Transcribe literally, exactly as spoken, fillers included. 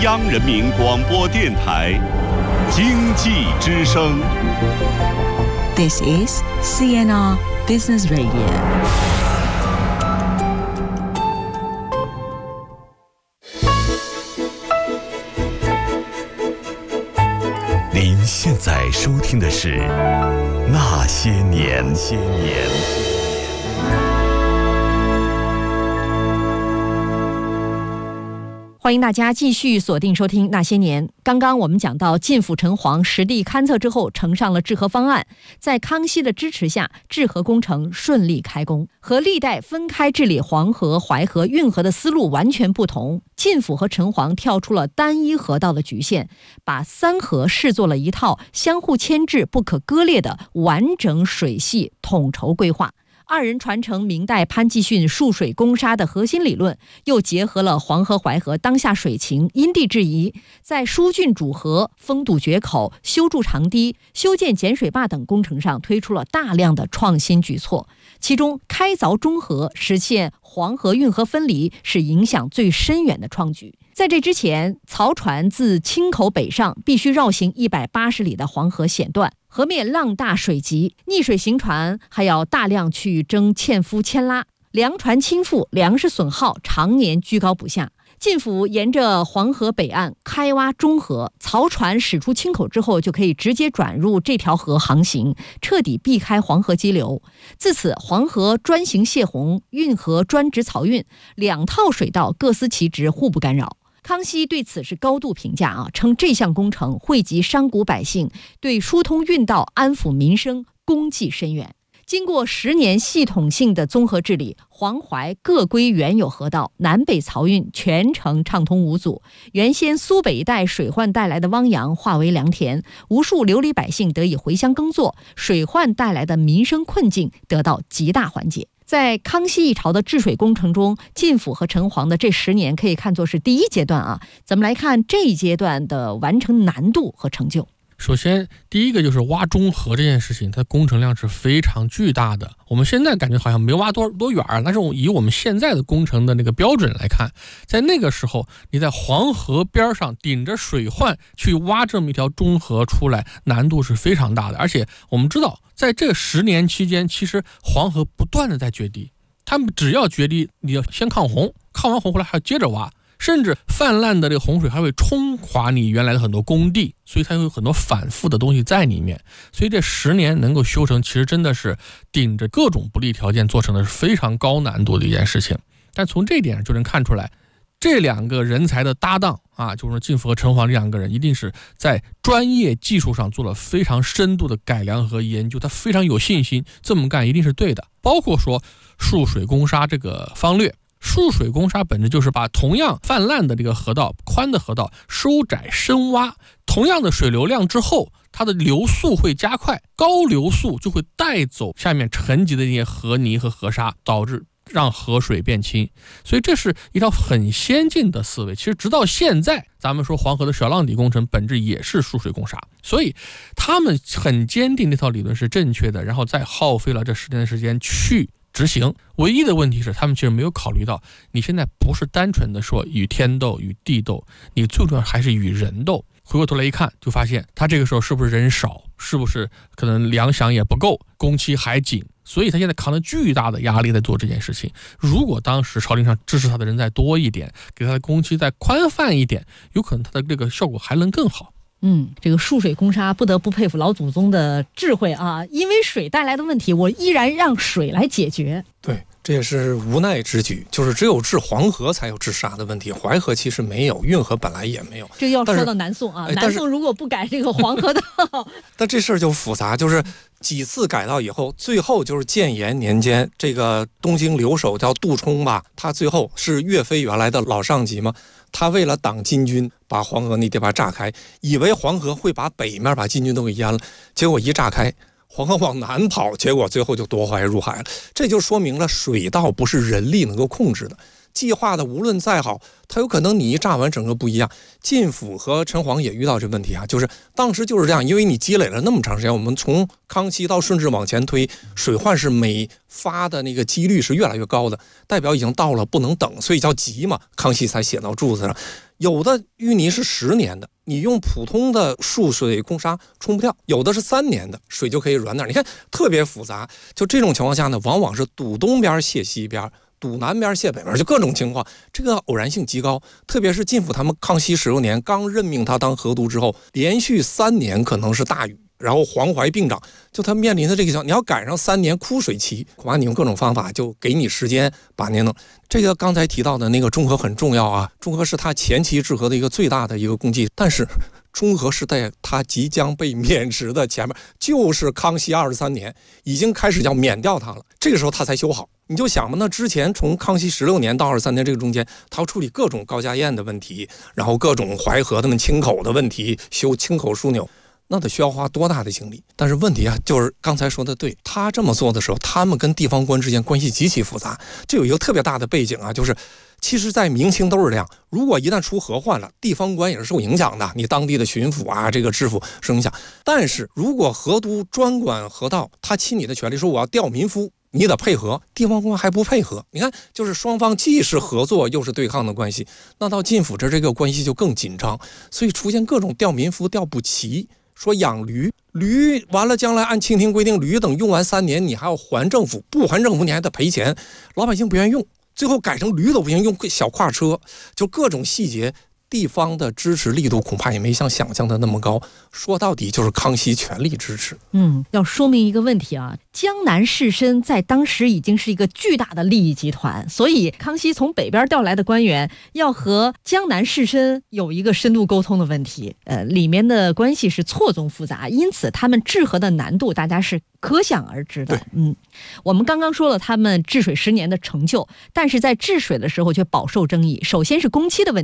央人民广播电台经济之声。 This is C N R Business Radio。 您现在收听的是《那些年》。些年。 欢迎大家继续锁定收听《那些年》。刚刚我们讲到晋府陈璜实地勘测之后，呈上了治河方案，在康熙的支持下，治河工程顺利开工。和历代分开治理黄河、淮河、运河的思路完全不同，晋府和陈璜跳出了单一河道的局限，把三河视作了一套相互牵制、不可割裂的完整水系统筹规划。二人传承明代潘季训束水攻沙的核心理论，又结合了黄河、淮河当下水情、因地制宜，在疏浚主河、封堵决口、修筑长堤、修建减水坝等工程上推出了大量的创新举措。其中，开凿中河，实现黄河运河分离，是影响最深远的创举。在这之前，漕船自青口北上，必须绕行一百八十里的黄河险段，河面浪大水急，逆水行船还要大量去征纤夫牵拉，粮船倾覆，粮食损耗常年居高不下。晋府沿着黄河北岸开挖中河，漕船驶出青口之后，就可以直接转入这条河航行，彻底避开黄河激流。自此，黄河专行泄洪，运河专职漕运，两套水道各司其职，互不干扰。康熙对此是高度评价啊，称这项工程惠及商贾百姓，对疏通运道、安抚民生功绩深远。经过十年系统性的综合治理，黄淮各归原有河道，南北漕运全程畅通无阻。原先苏北一带水患带来的汪洋化为良田，无数流离百姓得以回乡耕作，水患带来的民生困境得到极大缓解。在康熙一朝的治水工程中，晋府和陈璜的这十年可以看作是第一阶段啊。咱们来看这一阶段的完成难度和成就。 首先，第一个就是挖中河这件事情，它工程量是非常巨大的。我们现在感觉好像没挖多多远，但是以我们现在的工程的那个标准来看，在那个时候，你在黄河边上顶着水患去挖这么一条中河出来，难度是非常大的。而且我们知道，在这十年期间，其实黄河不断的在决堤，他们只要决堤，你要先抗洪，抗完洪回来还要接着挖。甚至泛滥的这个洪水还会冲垮你原来的很多工地，所以它有很多反复的东西在里面。所以这十年能够修成，其实真的是顶着各种不利条件做成的，是非常高难度的一件事情。但从这一点就能看出来，这两个人才的搭档啊，就是说晋府和陈璜这两个人，一定是在专业技术上做了非常深度的改良和研究，他非常有信心这么干一定是对的。包括说束水攻沙这个方略。束水攻沙本质就是把同样泛滥的这个河道、宽的河道收窄深挖，同样的水流量之后，它的流速会加快，高流速就会带走下面沉积的那些河泥和河沙，导致让河水变清。所以这是一套很先进的思维。其实直到现在，咱们说黄河的小浪底工程本质也是束水攻沙，所以他们很坚定这套理论是正确的，然后再耗费了这十年的时间去执行。唯一的问题是他们其实没有考虑到，你现在不是单纯的说与天斗与地斗，你最重要还是与人斗。回过头来一看，就发现他这个时候是不是人少，是不是可能粮饷也不够，工期还紧，所以他现在扛了巨大的压力在做这件事情。如果当时朝廷上支持他的人再多一点，给他的工期再宽泛一点，有可能他的这个效果还能更好。 嗯，这个束水攻沙不得不佩服老祖宗的智慧啊！因为水带来的问题，我依然让水来解决。 对，这也是无奈之举，就是只有治黄河才有治沙的问题，淮河其实没有，运河本来也没有。 这要说到南宋啊，南宋如果不改这个黄河道， 但这事儿就复杂，就是几次改道以后，最后就是建炎年间，这个东京留守叫杜充吧，他最后是岳飞原来的老上级嘛。他为了挡金军，把黄河那地方炸开，以为黄河会把北面把金军都给淹了，结果一炸开，黄河往南跑，结果最后就夺淮入海了。这就说明了水道不是人力能够控制的，计划的无论再好，它有可能你一炸完整个不一样。晋府和陈璜也遇到这问题啊，就是当时就是这样，因为你积累了那么长时间，我们从康熙到顺治往前推，水患是每发的那个几率是越来越高的，代表已经到了不能等，所以叫急嘛，康熙才写到柱子上。 有的淤泥是十年的，你用普通的漱水攻沙冲不掉；有的是三年的，水就可以软点。你看特别复杂。就这种情况下呢，往往是堵东边泄西边，堵南边泄北边，就各种情况，这个偶然性极高。特别是晋府他们康熙十六年刚任命他当河督之后，连续三年可能是大雨，然后黄淮并涨，就他面临的这个情况，你要赶上三年枯水期，恐怕你用各种方法就给你时间把您弄。这个刚才提到的那个中和很重要啊，中和是他前期治河的一个最大的一个功绩，但是中和是在他即将被免职的前面，就是康熙二十三年已经开始要免掉他了，这个时候他才修好。你就想吧，那之前从康熙十六年到二十三年这个中间，他要处理各种高家堰的问题，然后各种淮河他们清口的问题，修清口枢纽，那得需要花多大的精力？但是问题啊，就是刚才说的对，他这么做的时候，他们跟地方官之间关系极其复杂。这有一个特别大的背景啊，就是其实在明清都是这样，如果一旦出河患了，地方官也是受影响的，你当地的巡抚啊，这个知府受影响。但是如果河督专管河道，他亲你的权利，说我要调民夫，你得配合，地方官还不配合，你看就是双方既是合作又是对抗的关系。那到晋府这这个关系就更紧张，所以出现各种调民夫调不齐。说养驴，驴完了将来按清廷规定，驴等用完三年你还要还政府，不还政府你还得赔钱，老百姓不愿意用，最后改成驴都不行，用小跨车，就各种细节，地方的支持力度恐怕也没像想象的那么高。说到底就是康熙全力支持。 嗯，要说明一个问题啊，江南士绅在当时已经是一个巨大的利益集团，所以康熙从北边调来的官员要和江南士绅有一个深度沟通的问题，呃，里面的关系是错综复杂，因此他们治河的难度大家是可想而知的。嗯，我们刚刚说了他们治水十年的成就，但是在治水的时候却饱受争议。首先是工期的问题。